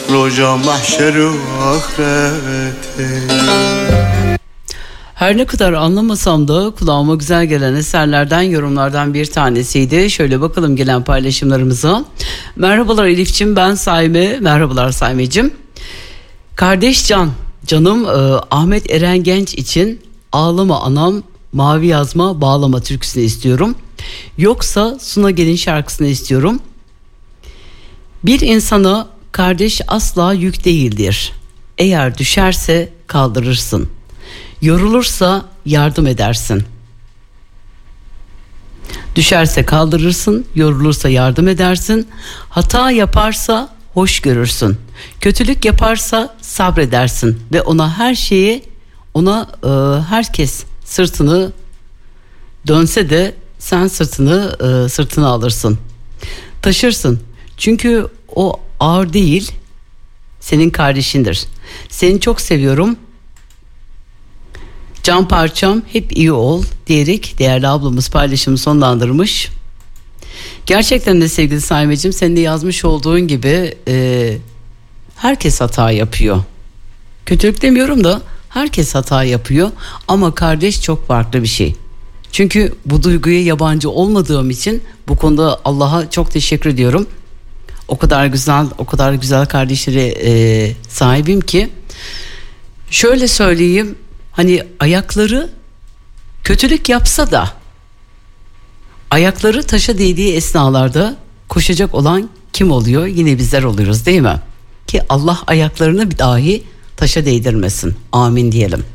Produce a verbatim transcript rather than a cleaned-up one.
koskoca mahşeri ahireti. Her ne kadar anlamasam da kulağıma güzel gelen eserlerden, yorumlardan bir tanesiydi. Şöyle bakalım gelen paylaşımlarımıza. Merhabalar Elif'ciğim, ben Saime. Merhabalar Saimeciğim. Kardeş Can, canım e, Ahmet Eren Genç için Ağlama Anam, Mavi Yazma, Bağlama türküsünü istiyorum. Yoksa Suna Gelin şarkısını istiyorum. Bir insana kardeş asla yük değildir. Eğer düşerse kaldırırsın. Yorulursa yardım edersin. Düşerse kaldırırsın, yorulursa yardım edersin. Hata yaparsa hoş görürsün. Kötülük yaparsa sabredersin ve ona her şeyi, ona e, herkes sırtını dönse de sen sırtını e, sırtına alırsın. Taşırsın. Çünkü o ağır değil, senin kardeşindir. Seni çok seviyorum. Can parçam, hep iyi ol diyerek değerli ablamız paylaşımı sonlandırmış. Gerçekten de sevgili Saimeciğim, senin de yazmış olduğun gibi e, herkes hata yapıyor. Kötülük demiyorum da herkes hata yapıyor ama kardeş çok farklı bir şey. Çünkü bu duyguya yabancı olmadığım için bu konuda Allah'a çok teşekkür ediyorum. O kadar güzel, o kadar güzel kardeşlere e, sahibim ki. Şöyle söyleyeyim, hani ayakları kötülük yapsa da ayakları taşa değdiği esnalarda koşacak olan kim oluyor? Yine bizler oluyoruz değil mi? Ki Allah ayaklarını dahi taşa değdirmesin. Amin diyelim.